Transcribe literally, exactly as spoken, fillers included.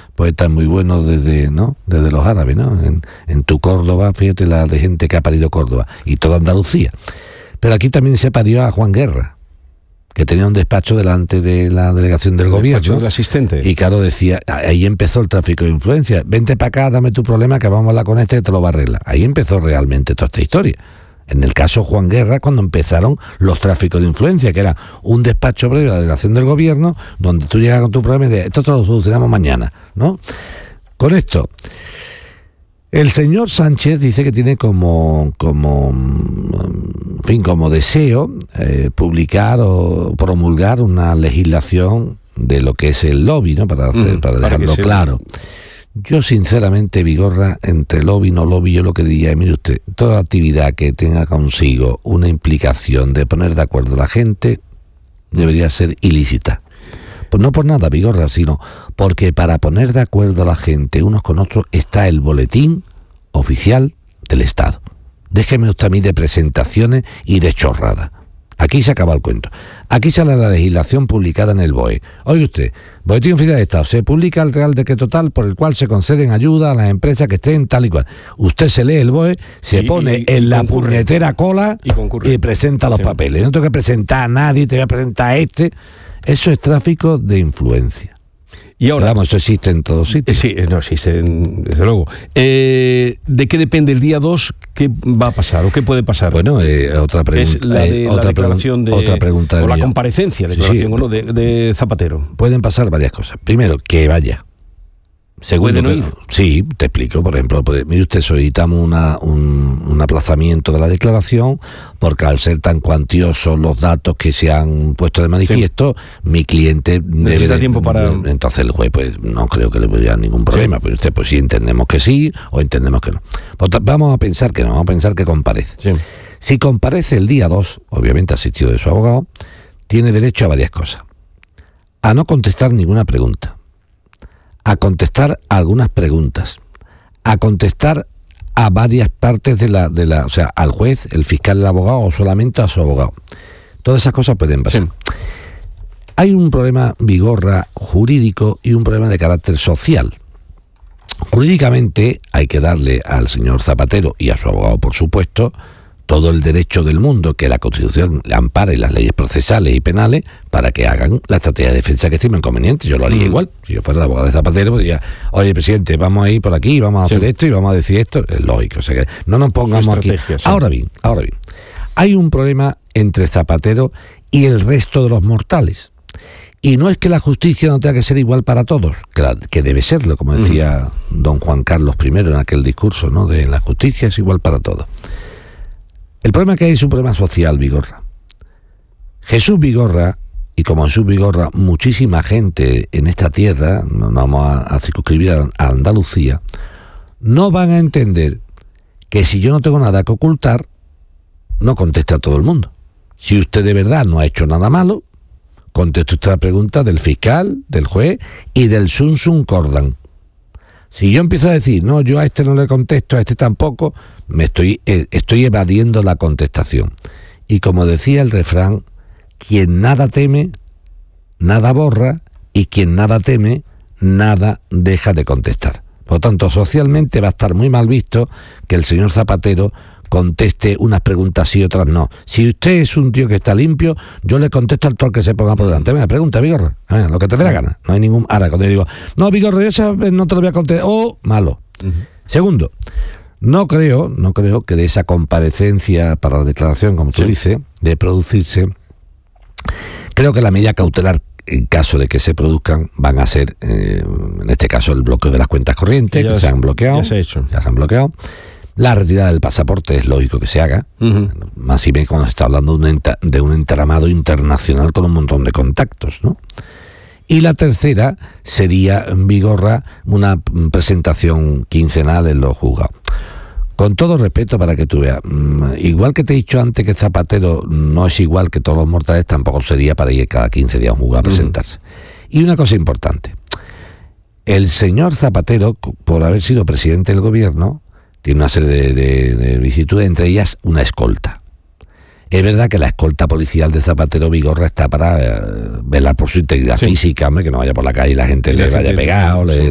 poetas muy buenos desde, ¿no? Desde los árabes, ¿no? En, en tu Córdoba, fíjate la de gente que ha parido Córdoba y toda Andalucía. Pero aquí también se parió a Juan Guerra, que tenía un despacho delante de la delegación del el gobierno. Del asistente. Y claro, decía, ahí empezó el tráfico de influencia. Vente para acá, dame tu problema, que vamos a hablar con este que te lo va a arreglar. Ahí empezó realmente toda esta historia. En el caso Juan Guerra, cuando empezaron los tráficos de influencia, que era un despacho previo a la delegación del gobierno, donde tú llegas con tu problema y dices, esto te lo solucionamos mañana, ¿no? Con esto, el señor Sánchez dice que tiene como, como en fin, como deseo eh, publicar o promulgar una legislación de lo que es el lobby, ¿no? Para, hacer, mm, para dejarlo para claro. Yo, sinceramente, Vigorra, entre lobby y no lobby, yo lo que diría, mire usted, toda actividad que tenga consigo una implicación de poner de acuerdo a la gente debería ser ilícita. Pues no por nada, Vigorra, sino porque para poner de acuerdo a la gente unos con otros está el boletín oficial del Estado. Déjeme usted a mí de presentaciones y de chorradas. Aquí se acaba el cuento. Aquí sale la legislación publicada en el B O E. Oye usted, Boletín Oficial del Estado, se publica el Real Decreto tal por el cual se conceden ayuda a las empresas que estén tal y cual. Usted se lee el B O E, se y, pone y, en y la concurre. puñetera cola y, y presenta los sí. papeles. No tengo que presentar a nadie, te voy a presentar a este. Eso es tráfico de influencia. Y ahora, Pero vamos, eso existe en todos sitios. Sí, no existe, desde luego. Eh, ¿De qué depende el día dos? ¿Qué va a pasar o qué puede pasar? Bueno, eh, otra pregunta. Es la, de, eh, la otra declaración de... Otra pregunta o la mía. comparecencia, declaración sí, sí. ¿no? de, de Zapatero. Pueden pasar varias cosas. Primero, que vaya. Segundo, ¿Pueden oír? Sí, te explico. Por ejemplo, puede, mire usted, solicitamos una, un, un aplazamiento de la declaración porque al ser tan cuantiosos los datos que se han puesto de manifiesto, sí. mi cliente necesita debe... tiempo para... Entonces el juez, pues no creo que le vaya ningún problema. Sí. Pero usted, pues sí, entendemos que sí o entendemos que no. Pues, vamos a pensar que no, vamos a pensar que comparece. Sí. Si comparece el día dos, obviamente asistido de su abogado, tiene derecho a varias cosas. A no contestar ninguna pregunta. A contestar algunas preguntas, a contestar a varias partes de la, de la, o sea, al juez, el fiscal, el abogado o solamente a su abogado. Todas esas cosas pueden pasar. Sí. Hay un problema, Vigorra, jurídico y un problema de carácter social. Jurídicamente hay que darle al señor Zapatero y a su abogado, por supuesto, todo el derecho del mundo que la Constitución le ampare, las leyes procesales y penales, para que hagan la estrategia de defensa que estimen conveniente. Yo lo haría mm. igual. Si yo fuera el abogado de Zapatero, pues diría, oye, presidente, vamos a ir por aquí, vamos a hacer sí. esto y vamos a decir esto. Es lógico. O sea, que no nos pongamos aquí. Sí. Ahora bien, ahora bien, hay un problema entre Zapatero y el resto de los mortales. Y no es que la justicia no tenga que ser igual para todos, que, la, que debe serlo, como decía mm. don Juan Carlos primero en aquel discurso, ¿no? De la justicia es igual para todos. El problema que hay es un problema social, Vigorra. Jesús Vigorra, y como Jesús Vigorra, muchísima gente en esta tierra, no nos vamos a, a circunscribir a, a Andalucía, no van a entender que si yo no tengo nada que ocultar, no contesta a todo el mundo. Si usted de verdad no ha hecho nada malo, conteste usted la pregunta del fiscal, del juez y del Sun Sun Cordan. Si yo empiezo a decir, no, yo a este no le contesto, a este tampoco, me estoy, eh, estoy evadiendo la contestación. Y como decía el refrán, quien nada teme, nada borra, y quien nada teme, nada deja de contestar. Por lo tanto, socialmente va a estar muy mal visto que el señor Zapatero conteste unas preguntas sí y otras no. Si usted es un tío que está limpio, yo le contesto al todo que se ponga por delante. Venga, pregunta, Vigorra, venga, lo que te dé la gana. No hay ningún... Ahora, cuando yo digo, no, Vigorra, yo esa no te lo voy a contestar, oh, malo. Uh-huh. Segundo, no creo, no creo que de esa comparecencia para la declaración, como tú sí. dices, de producirse, creo que la medida cautelar en caso de que se produzcan van a ser, eh, en este caso, el bloqueo de las cuentas corrientes, que se han bloqueado. Ya se ha hecho. Ya se han bloqueado. La retirada del pasaporte es lógico que se haga, uh-huh. más si bien cuando se está hablando de un, enta- de un entramado internacional con un montón de contactos, ¿no? Y la tercera sería, en Vigorra, una presentación quincenal en los juzgados. Con todo respeto, para que tú veas, igual que te he dicho antes que Zapatero no es igual que todos los mortales, tampoco sería para ir cada quince días a un juzgado a presentarse. Uh-huh. Y una cosa importante, el señor Zapatero, por haber sido presidente del gobierno, tiene una serie de, de, de vicisitudes, entre ellas una escolta. Es verdad que la escolta policial de Zapatero Vigorra está para eh, velar por su integridad sí. física, hombre, que no vaya por la calle y la gente y le vaya pegado, le,